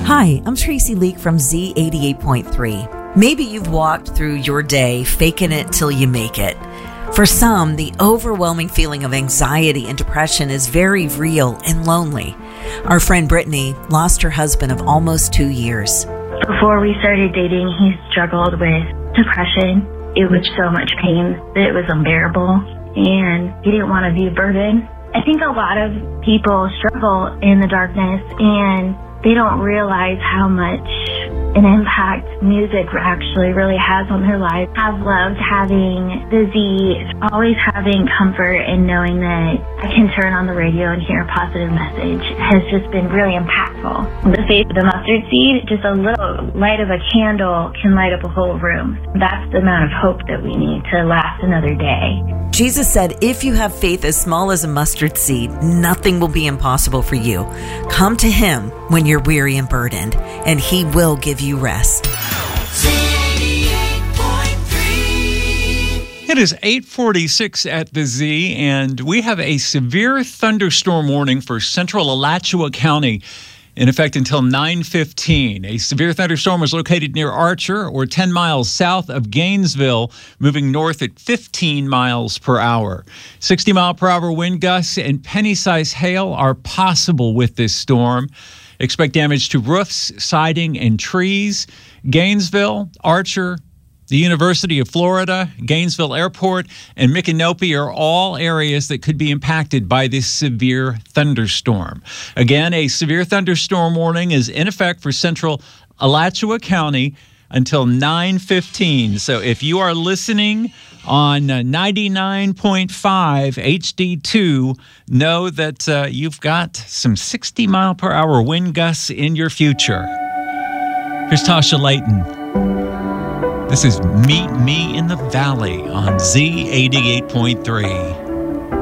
Hi, I'm Tracy Leak from Z88.3. Maybe you've walked through your day faking it till you make it. For some, the overwhelming feeling of anxiety and depression is very real and lonely. Our friend Brittany lost her husband of almost 2 years. Before we started dating, he struggled with depression. It was so much pain that it was unbearable, and he didn't want to be a burden. I think a lot of people struggle in the darkness, and they don't realize how much an impact music actually really has on their lives. I've loved having the Z, always having comfort and knowing that I can turn on the radio and hear a positive message has just been really impactful. The faith of the mustard seed, just a little light of a candle can light up a whole room. That's the amount of hope that we need to last another day. Jesus said, if you have faith as small as a mustard seed, nothing will be impossible for you. Come to him when you're weary and burdened, and he will give you rest. It is 8:46 at the Z, and we have a severe thunderstorm warning for central Alachua County in effect until 9:15. A severe thunderstorm was located near Archer, or 10 miles south of Gainesville, moving north at 15 miles per hour. 60-mile-per-hour wind gusts and penny-sized hail are possible with this storm. Expect damage to roofs, siding, and trees. Gainesville, Archer, the University of Florida, Gainesville Airport, and Micanopy are all areas that could be impacted by this severe thunderstorm. Again, a severe thunderstorm warning is in effect for central Alachua County until 9:15. So if you are listening on 99.5 HD2, know that you've got some 60-mile-per-hour wind gusts in your future. Here's Tasha Layton. This is Meet Me in the Valley on Z88.3.